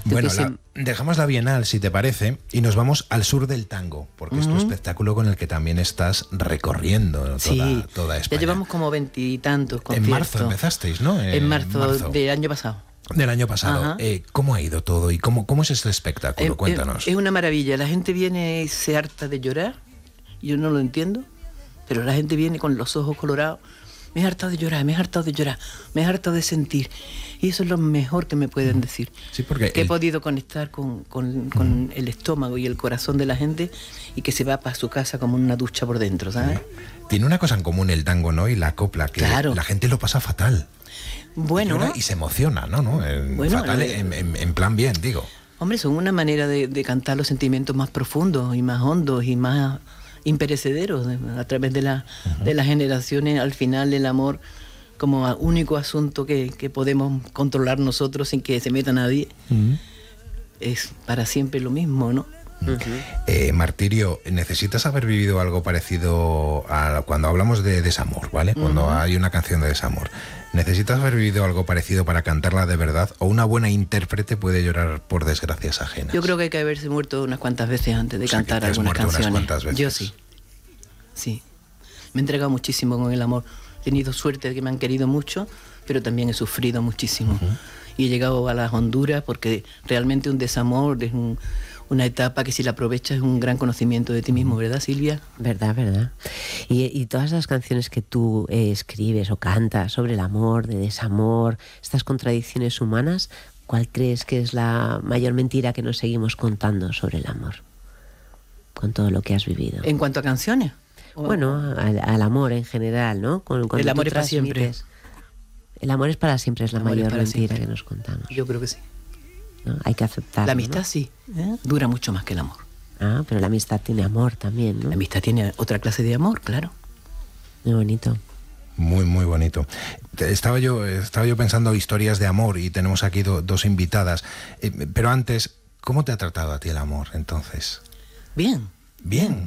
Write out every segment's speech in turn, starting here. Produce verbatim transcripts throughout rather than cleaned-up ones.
Bueno, la, dejamos la Bienal, si te parece, y nos vamos al sur del tango, porque uh-huh. es tu espectáculo con el que también estás recorriendo toda, sí, toda España. Ya llevamos como veintitantos conciertos. En marzo empezasteis, ¿no? En, en marzo, marzo del año pasado. Del año pasado. Eh, ¿Cómo ha ido todo y cómo, cómo es este espectáculo? Eh, Cuéntanos. Eh, es una maravilla. La gente viene y se harta de llorar. Yo no lo entiendo, pero la gente viene con los ojos colorados. Me he hartado de llorar, me he hartado de llorar, me he hartado de sentir. Y eso es lo mejor que me pueden decir. Sí, porque que el... he podido conectar con, con, con el estómago y el corazón de la gente y que se va para su casa como una ducha por dentro, ¿sabes? Sí. Tiene una cosa en común el tango, ¿no? Y la copla, que claro. la gente lo pasa fatal. Bueno. Y, y se emociona, ¿no? ¿no? En, bueno, fatal eh, en, en, en plan bien, digo. Hombre, son una manera de, de cantar los sentimientos más profundos y más hondos y más imperecederos a través de, la, uh-huh. de las generaciones. Al final el amor como único asunto que, que podemos controlar nosotros sin que se meta nadie uh-huh. es para siempre lo mismo, ¿no? Uh-huh. Eh, Martirio, necesitas haber vivido algo parecido a cuando hablamos de desamor, ¿vale? Cuando uh-huh. hay una canción de desamor. ¿Necesitas haber vivido algo parecido para cantarla de verdad? ¿O una buena intérprete puede llorar por desgracias ajenas? Yo creo que hay que haberse muerto unas cuantas veces antes de o sea, cantar que te has algunas muerto canciones. Unas cuantas veces. Yo sí. Sí. Me he entregado muchísimo con el amor. He tenido suerte de que me han querido mucho, pero también he sufrido muchísimo. Uh-huh. Y he llegado a las Honduras porque realmente un desamor es un, una etapa que si la aprovechas es un gran conocimiento de ti mismo, ¿verdad, Silvia? Verdad, verdad. Y, y todas las canciones que tú eh, escribes o cantas sobre el amor, de desamor, estas contradicciones humanas, ¿cuál crees que es la mayor mentira que nos seguimos contando sobre el amor? Con todo lo que has vivido. ¿En cuanto a canciones? Bueno, al, al amor en general, ¿no? Con, el amor es para siempre. El amor es para siempre, es la mayor mentira siempre. que nos contamos. Yo creo que sí. ¿No? Hay que aceptarlo. La amistad ¿no? sí, ¿eh? Dura mucho más que el amor. Ah, pero la amistad tiene amor también, ¿no? La amistad tiene otra clase de amor, claro. Muy bonito. Muy, muy bonito. Estaba yo, estaba yo pensando historias de amor y tenemos aquí do, dos invitadas. Eh, pero antes, ¿cómo te ha tratado a ti el amor entonces? Bien. Bien.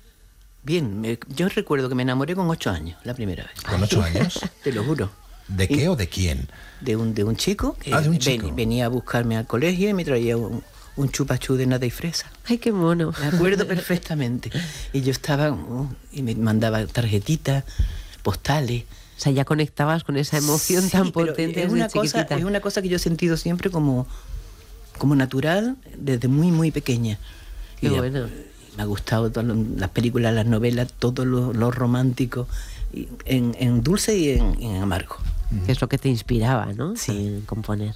Bien. Me, yo recuerdo que me enamoré con ocho años, la primera vez. ¿Con ocho años? Te lo juro. ¿De qué y, o de quién? De un, de un chico que ah, de un chico. Ven, venía a buscarme al colegio y me traía un, un chupachú de nata y fresa. Ay, qué mono. Me acuerdo perfectamente. Y yo estaba, uh, y me mandaba tarjetitas, postales. O sea, ya conectabas con esa emoción sí, tan potente es desde una chiquitita. cosa, es una cosa que yo he sentido siempre como, como natural desde muy, muy pequeña. Qué y bueno. Me ha gustado todas las películas, las novelas, todo lo, lo romántico, en, en dulce y en, en amargo. Que es lo que te inspiraba, ¿no? Sí. En componer.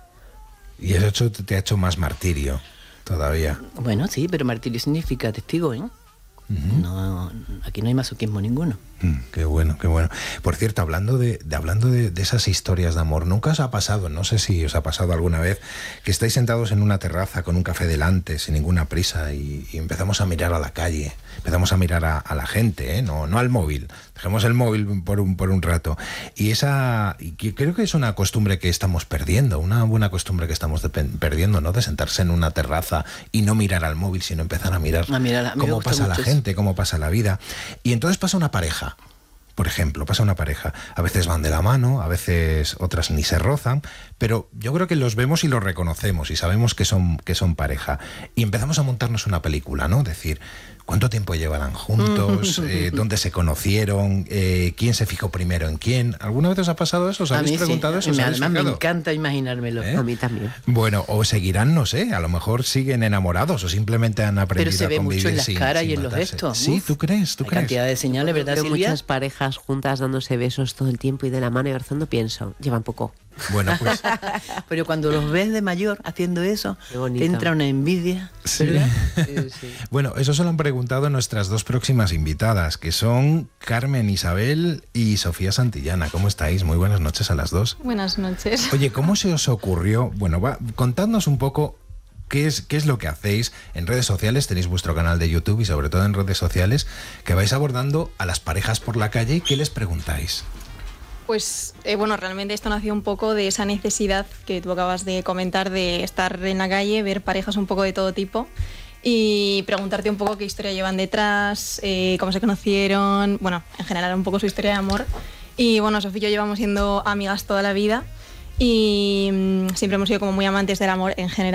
Y eso te ha hecho más martirio todavía. Bueno, sí, pero martirio significa testigo, ¿eh? Uh-huh. No, aquí no hay masoquismo ninguno. Mm, qué bueno, qué bueno. Por cierto, hablando de, de hablando de, de esas historias de amor, ¿nunca os ha pasado, no sé si os ha pasado alguna vez, que estáis sentados en una terraza con un café delante, sin ninguna prisa, y, y empezamos a mirar a la calle, empezamos a mirar a, a la gente, ¿eh? no, no al móvil, dejemos el móvil por un, por un rato, y esa, y creo que es una costumbre que estamos perdiendo, una buena costumbre que estamos de, perdiendo, ¿no? De sentarse en una terraza y no mirar al móvil, sino empezar a mirar, a mirar a cómo pasa la gente, cómo pasa la vida. Y entonces pasa una pareja, por ejemplo, pasa una pareja. A veces van de la mano, a veces otras ni se rozan, pero yo creo que los vemos y los reconocemos y sabemos que son, que son pareja. Y empezamos a montarnos una película, ¿no? Decir, ¿cuánto tiempo llevarán juntos? Eh, ¿Dónde se conocieron? Eh, ¿Quién se fijó primero en quién? ¿Alguna vez os ha pasado eso? ¿Os habéis sí. preguntado eso? Me, además me encanta imaginármelo. ¿Eh? A mí también. Bueno, o seguirán, no sé, a lo mejor siguen enamorados o simplemente han aprendido Pero se ve a convivir mucho en las sin, caras sin y en matarse. los gestos. Sí, ¿tú crees? ¿Tú Hay crees? cantidad de señales, ¿verdad, Veo Silvia? muchas parejas juntas dándose besos todo el tiempo y de la mano y abrazando, pienso, llevan poco. Bueno, pues... Pero cuando los ves de mayor haciendo eso, te entra una envidia, sí. ¿verdad? Sí, sí. Bueno, eso se lo han preguntado nuestras dos próximas invitadas, que son Carmen Isabel y Sofía Santillana. ¿Cómo estáis? Muy buenas noches a las dos. Buenas noches. Oye, ¿cómo se os ocurrió? Bueno, va, contadnos un poco qué es, qué es lo que hacéis en redes sociales. Tenéis vuestro canal de YouTube y sobre todo en redes sociales, que vais abordando a las parejas por la calle. ¿Qué les preguntáis? Pues eh, bueno, realmente esto nació un poco de esa necesidad que tú acabas de comentar de estar en la calle, ver parejas un poco de todo tipo y preguntarte un poco qué historia llevan detrás, eh, cómo se conocieron, bueno, en general un poco su historia de amor. Y bueno, Sofía y yo llevamos siendo amigas toda la vida y mmm, siempre hemos sido como muy amantes del amor en general.